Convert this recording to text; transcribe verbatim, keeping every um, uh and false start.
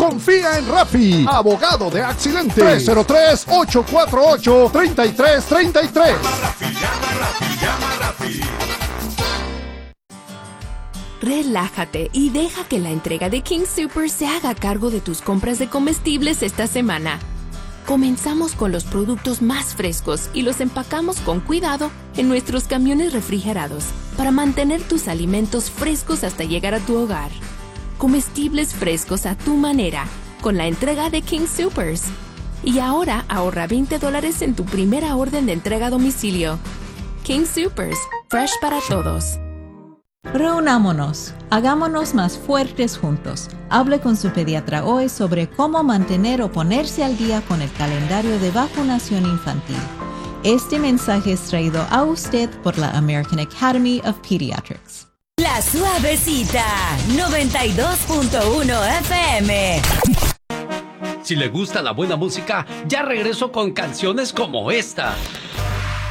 Confía en Rafi, abogado de accidentes. tres cero tres, ocho cuatro ocho, tres tres tres tres. Llama Rafi, llama Rafi, llama Rafi. Relájate y deja que la entrega de King Soopers se haga cargo de tus compras de comestibles esta semana. Comenzamos con los productos más frescos y los empacamos con cuidado en nuestros camiones refrigerados para mantener tus alimentos frescos hasta llegar a tu hogar. Comestibles frescos a tu manera con la entrega de King Soopers. Y ahora ahorra veinte dólares en tu primera orden de entrega a domicilio. King Soopers, fresh para todos. Reunámonos, hagámonos más fuertes juntos. Hable con su pediatra hoy sobre cómo mantener o ponerse al día con el calendario de vacunación infantil. Este mensaje es traído a usted por la American Academy of Pediatrics. La Suavecita, noventa y dos punto uno F M. Si le gusta la buena música, ya regreso con canciones como esta.